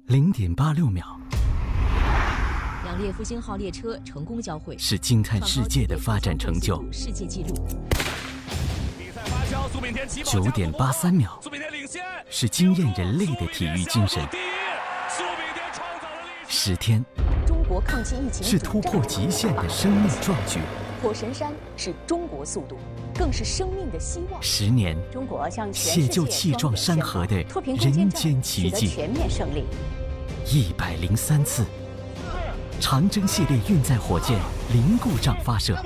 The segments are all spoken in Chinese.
0.86秒， 两列复兴号列车成功交汇， 是惊叹世界的发展成就。 世界纪录。 比赛发酵，苏炳添起跑 9.83秒， 苏炳添领先， 是惊艳人类的体育精神。 苏炳添创造了历史。 10天， 中国抗击疫情是突破极限的生命壮举。 火神山是中国速度，更是生命的希望。 10年， 中国向全世界解救气壮山河的人间奇迹。 全面胜利。 103次，长征系列运载火箭零故障发射。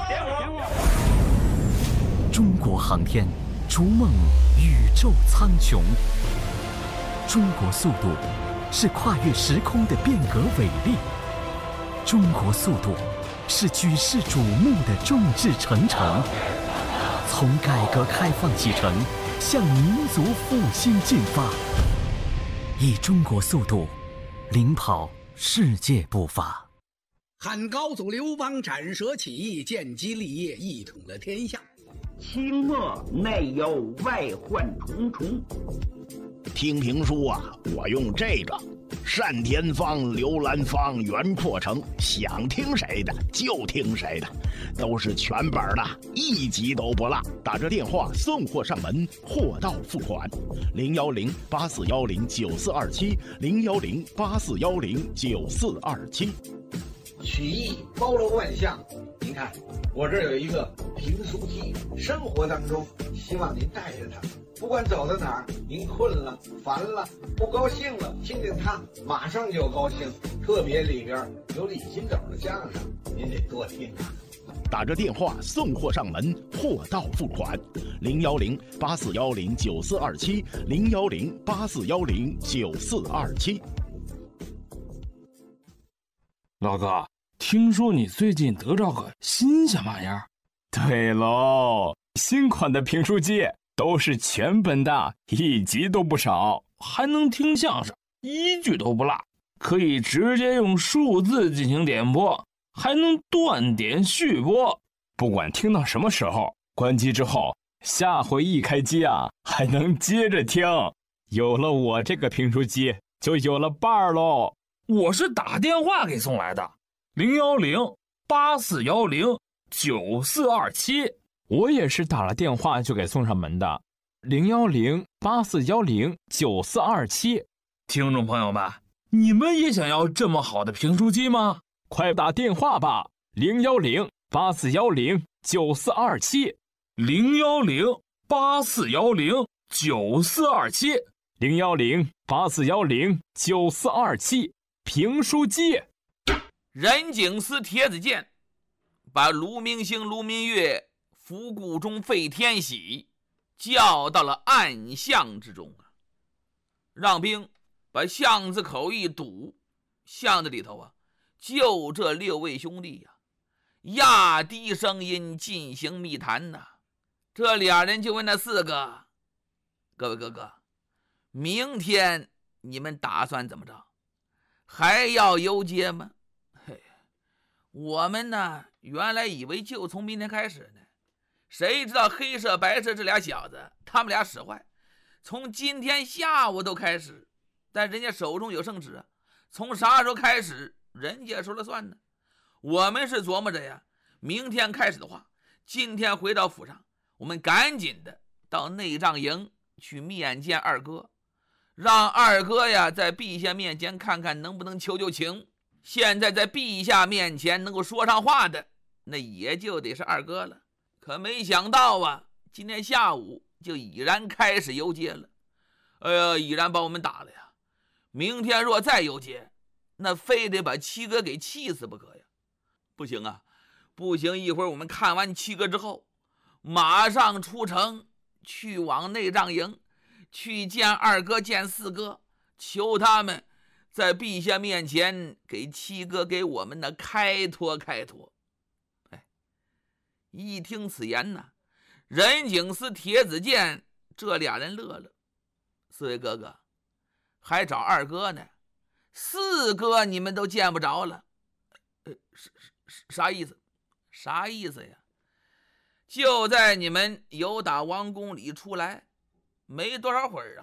中国航天逐梦宇宙苍穹。中国速度是跨越时空的变革伟力。中国速度是举世瞩目的众志成城。从改革开放启程，向民族复兴进发，以中国速度领跑世界步伐。 汉高祖刘邦斩蛇起义，建基立业，一统了天下。 清末内忧外患重重。 听评书啊，我用这个单田芳、刘兰芳、袁阔成，想听谁的就听谁的，都是全本的，一集都不落。打这电话送货上门，货到付款。010-8410-9427，010-8410-9427。 曲艺包罗万象，您看我这儿有一个评书机，生活当中希望您带着它，不管走到哪儿，您困了、烦了、不高兴了，听听它马上就高兴。特别里边有李金斗的相声，您得多听啊。 打着电话送货上门，货到付款。010-8410-9427，010-8410-9427。 老哥，听说你最近得着个新鲜玩意儿？ 对喽，新款的评书机都是全本的，一集都不少， 还能听相声，一句都不落，可以直接用数字进行点播，还能断点续播。 不管听到什么时候，关机之后，下回一开机啊，还能接着听。有了我这个评书机，就有了伴儿喽。 我是打电话给送来的，010-8410-9427。 我也是打了电话就给送上门的，010-8410-9427。 听众朋友们，你们也想要这么好的评书机吗？ 快打电话吧，010-8410-9427， 010-8410-9427， 010-8410-9427。评书机。 任景思、帖子建把卢明星、卢明月、伏顾中、费天喜叫到了暗巷之中啊，让兵把巷子口一堵，巷子里头啊，就这6位兄弟呀，压低声音进行密谈呐。这俩人就问那4个：“各位哥哥，明天你们打算怎么着？还要游街吗？”嘿，我们呢，原来以为就从明天开始呢，谁知道黑社白社这俩小子，他们俩使坏，从今天下午都开始，但人家手中有圣旨啊，从啥时候开始，人家说了算呢。我们是琢磨着呀，明天开始的话，今天回到府上，我们赶紧的到内帐营去面见二哥，让二哥呀在陛下面前看看能不能求求情。现在在陛下面前能够说上话的，那也就得是二哥了。可没想到啊，今天下午就已然开始游街了。哎呀，已然把我们打了呀！明天若再游街，那非得把七哥给气死不可呀！不行啊，不行！一会儿我们看完七哥之后，马上出城去往内帐营，去见二哥、见4哥，求他们在陛下面前给七哥给我们的开脱开脱。哎，一听此言呢，任景思、帖子建这俩人乐了。4位哥哥，还找二哥呢，4哥你们都见不着了。啥意思？啥意思呀？就在你们由打王宫里出来没多少会儿啊，